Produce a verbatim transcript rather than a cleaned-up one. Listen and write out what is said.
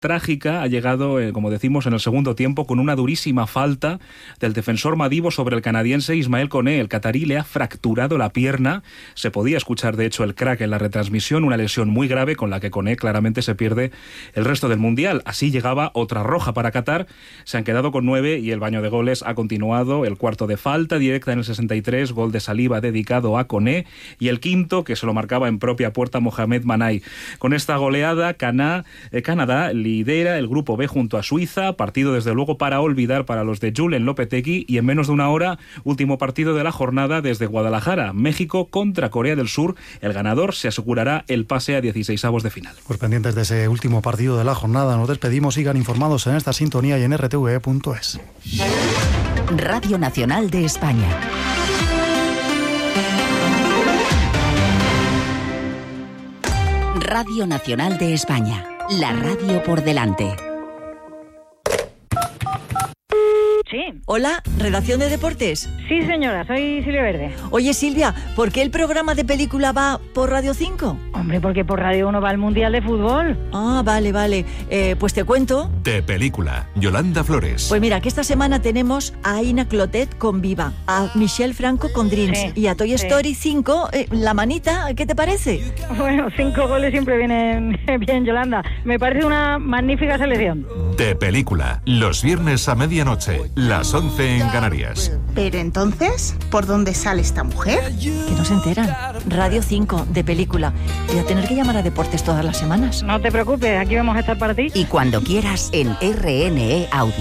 trágica ha llegado, eh, como decimos, en el segundo tiempo con una durísima falta del defensor madivo sobre el canadiense Ismael Koné. El catarí le ha fracturado la pierna. Se podía escuchar, de hecho, el crack en la retransmisión, una lesión muy grave con la que Koné claramente se pierde el resto del Mundial. Así llegaba otra roja para Qatar. Se han quedado con nueve y el baño de goles ha continuado. El cuarto de falta directa en el sesenta y tres, gol de Saliba dedicado a Koné, y el quinto que se lo marcaba en propia puerta Mohamed Manay. Con esta goleada, Cana, eh, Canadá lidera el grupo B junto a Suiza, partido desde luego para olvidar para los de Julen Lopetegui, y en menos de una hora, último partido de la jornada desde Guadalajara, México contra Corea del Sur. El ganador se asegurará el pase a dieciseisavos de final. Pues pendientes de ese último partido de la jornada, nos despedimos. Sigan informados en esta sintonía y en r t v e punto es. Radio Nacional de España. Radio Nacional de España, la radio por delante. Sí. Hola, ¿redacción de deportes? Sí, señora, soy Silvia Verde. Oye, Silvia, ¿por qué el programa de película va por Radio cinco? Hombre, porque por Radio uno va al Mundial de Fútbol. Ah, vale, vale. Eh, pues te cuento. De película, Yolanda Flores. Pues mira, que esta semana tenemos a Aina Clotet con Viva, a Michelle Franco con Dreams, sí, y a Toy sí. Story cinco, eh, La Manita. ¿Qué te parece? Bueno, cinco goles siempre vienen bien, Yolanda. Me parece una magnífica selección. De película, los viernes a medianoche, las once en Canarias. Pero entonces, ¿por dónde sale esta mujer? Que no se enteran. Radio cinco, de película. Voy a tener que llamar a deportes todas las semanas. No te preocupes, aquí vamos a estar para ti. Y cuando quieras en R N E Audio.